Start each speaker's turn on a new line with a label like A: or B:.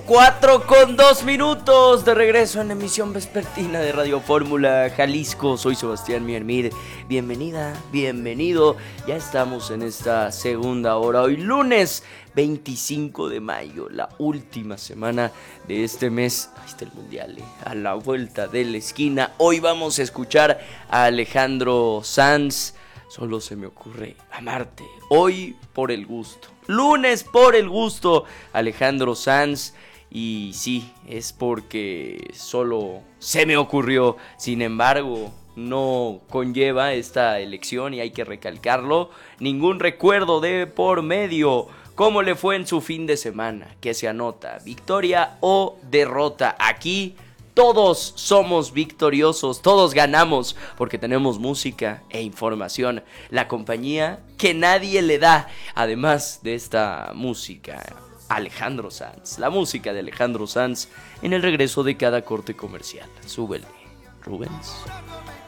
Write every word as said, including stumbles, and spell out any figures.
A: Cuatro con dos minutos de regreso en la emisión vespertina de Radio Fórmula Jalisco. Soy Sebastián Miermir. Bienvenida, bienvenido. Ya estamos en esta segunda hora. Hoy lunes veinticinco de mayo, la última semana de este mes. Ahí está el mundial, ¿eh? A la vuelta de la esquina. Hoy vamos a escuchar a Alejandro Sanz. Solo se me ocurre amarte. Hoy por el gusto. Lunes por el gusto. Alejandro Sanz. Y sí, es porque solo se me ocurrió. Sin embargo, no conlleva esta elección, y hay que recalcarlo, ningún recuerdo de por medio. ¿Cómo le fue en su fin de semana? ¿Qué se anota? ¿Victoria o derrota? Aquí todos somos victoriosos, todos ganamos, porque tenemos música e información. La compañía que nadie le da. Además de esta música, Alejandro Sanz, la música de Alejandro Sanz en el regreso de cada corte comercial. Súbele, Rubens.